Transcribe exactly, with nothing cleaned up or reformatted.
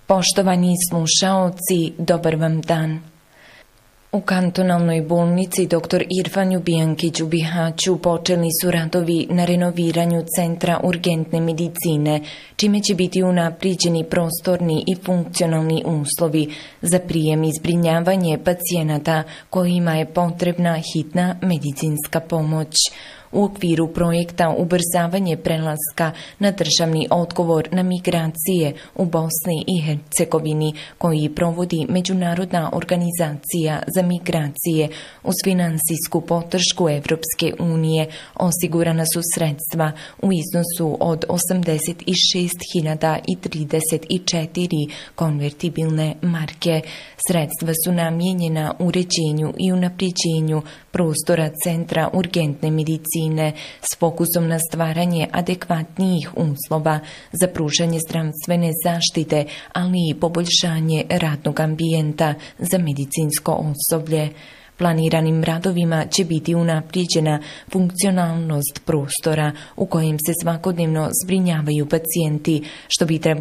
Poštovani slušaoci, dobar vam dan. U kantonalnoj bolnici doktor Irfan Ljubijankić u Bihaću počeli su radovi na renoviranju Centra urgentne medicine, čime će biti unaprijeđeni prostorni i funkcionalni uslovi za prijem i zbrinjavanje pacijenata kojima je potrebna hitna medicinska pomoć. U okviru projekta ubrzavanje prelaska na državni odgovor na migracije u Bosni i Hercegovini, koji provodi Međunarodna organizacija za migracije uz finansijsku podršku Evropske unije, osigurana su sredstva u iznosu od osamdeset šest hiljada trideset četiri konvertibilne marke. Sredstva su namijenjena uređenju i unapređenju prostora Centra urgentne medicine s fokusom na stvaranje adekvatnijih uslova za pružanje zdravstvene zaštite, ali i poboljšanje radnog ambijenta za medicinsko osoblje. Planiranim radovima će biti unaprijeđena funkcionalnost prostora u kojem se svakodnevno zbrinjavaju pacijenti, što bi trebalo